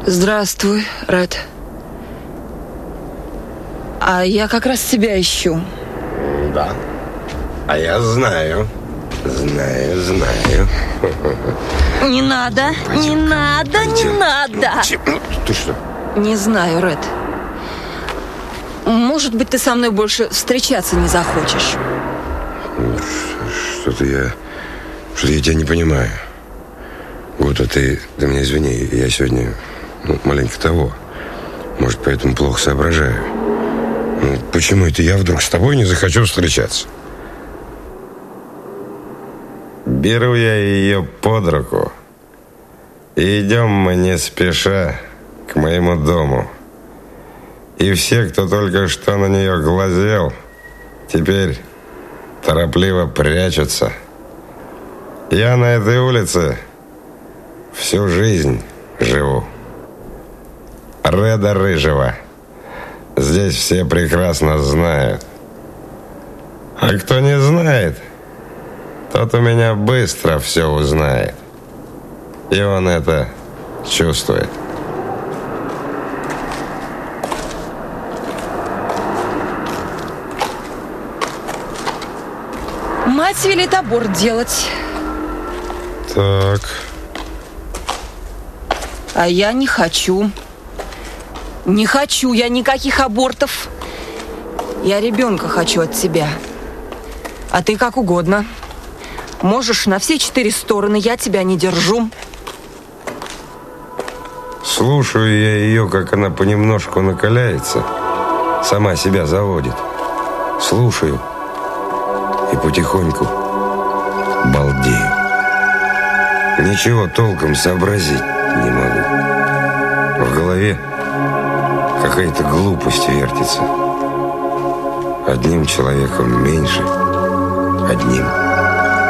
Здравствуй, Ред. А я как раз тебя ищу. Да. А я знаю. Знаю. Не надо, не надо. Ты что? Не знаю, Ред. Может быть, ты со мной больше встречаться не захочешь. Что-то я тебя не понимаю. Вот, а ты меня извини, я сегодня маленько того. Может, поэтому плохо соображаю. Почему это я вдруг с тобой не захочу встречаться? Беру я ее под руку. И идем мы не спеша к моему дому. И все, кто только что на нее глазел, теперь торопливо прячутся. Я на этой улице всю жизнь живу. Реда Рыжего здесь все прекрасно знают. А кто не знает, тот у меня быстро все узнает. И он это чувствует. Мать велит аборт делать. Так. А я не хочу. Не хочу я никаких абортов. Я ребенка хочу от тебя. А ты как угодно. Можешь на все 4 стороны, я тебя не держу. Слушаю я ее, как она понемножку накаляется, сама себя заводит. Слушаю и потихоньку балдею. Ничего толком сообразить не могу. В голове какая-то глупость вертится. Одним человеком меньше, одним